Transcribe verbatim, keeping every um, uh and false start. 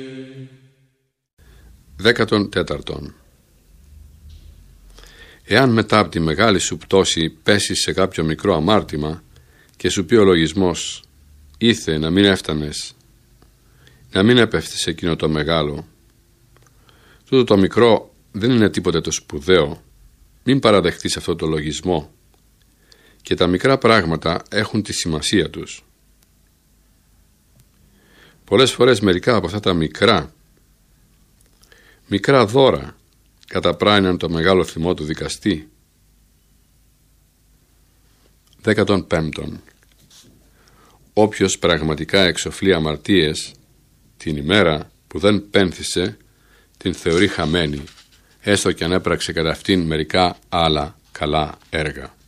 Δέκατον τέταρτον. Εάν μετά από τη μεγάλη σου πτώση πέσεις σε κάποιο μικρό αμάρτημα και σου πει ο λογισμός «Ήθε να μην έφτανες, να μην έπεφτεις σε εκείνο το μεγάλο», τούτο το μικρό δεν είναι τίποτε το σπουδαίο, μην παραδεχτείς αυτό το λογισμό, και τα μικρά πράγματα έχουν τη σημασία τους. Πολλές φορές μερικά από αυτά τα μικρά μικρά δώρα καταπράνιαν το μεγάλο θυμό του δικαστή. Δέκατον πέμπτον. Όποιος πραγματικά εξοφλεί αμαρτίες, την ημέρα που δεν πένθησε την θεωρεί χαμένη, έστω και αν έπραξε κατά αυτήν μερικά άλλα καλά έργα.